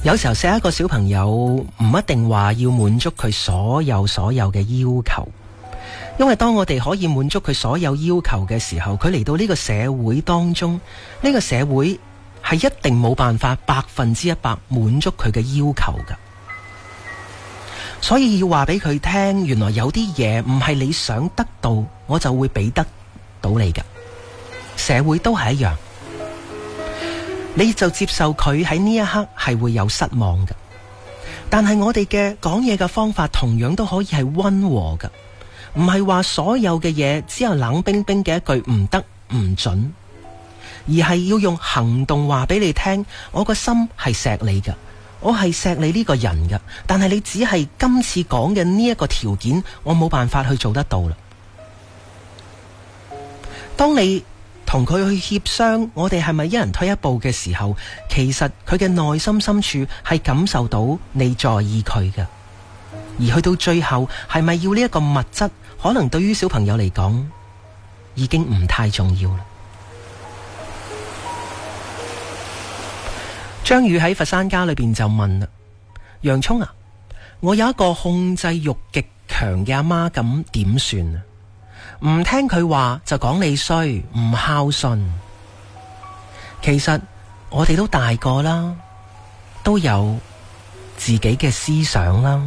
有時候錫一個小朋友唔一定話要滿足佢所有嘅要求，因為當我哋可以滿足佢所有要求嘅時候，佢嚟到呢個社會當中，呢個社會係一定冇辦法100%滿足佢嘅要求㗎。所以要話俾佢聽，原來有啲嘢唔係你想得到我就會俾得到你㗎。社會都係一樣，你就接受佢喺呢一刻係會有失望㗎。但係我哋嘅講嘢嘅方法同樣都可以係溫和㗎，唔係話所有嘅嘢只有冷冰冰嘅一句唔得唔准，而係要用行動話俾你聽，我個心係錫你㗎，我係錫你呢個人㗎，但係你只係今次講嘅呢一個條件，我冇辦法去做得到啦。當你同佢去協商，我哋係咪一人推一步嘅時候，其實佢嘅內心深處係感受到你在意佢嘅，而去到最後係咪要呢一個物質，可能對於小朋友嚟講已經唔太重要啦。張宇喺佛山家裏邊就問啦：洋蔥啊，我有一個控制欲極強嘅阿媽，咁點算啊？唔聽佢話就講你衰，唔孝順。其實我哋都大個啦，都有自己嘅思想啦。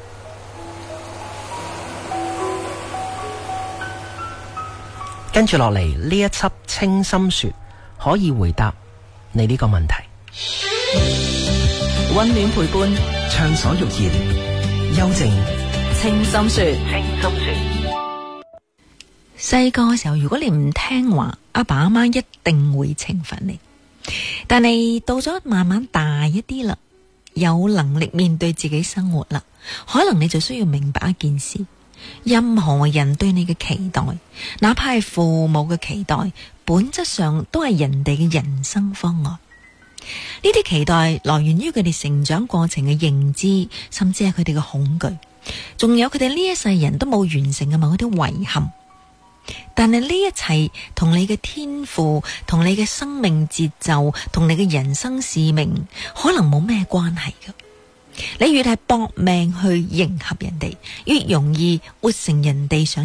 跟住落嚟呢一輯清心說可以回答你呢個問題。 溫暖陪伴， 暢所欲言，幽靜清心說。細個嘅時候，如果你唔聽話，阿爸阿媽一定會懲罰你。但係到咗慢慢大一啲啦，有能力面對自己生活啦，可能你就需要明白一件事：任何人對你嘅期待，哪怕係父母嘅期待，本質上都係人哋嘅人生方案。呢啲期待來源於佢哋成長過程嘅認知，甚至係佢哋嘅恐懼，仲有佢哋呢一世人都冇完成嘅某啲遺憾。但係呢一切同你嘅天賦、同你嘅生命節奏、同你嘅人生使命可能冇咩關係㗎。你越係搏命去迎合人哋，越容易活成人哋想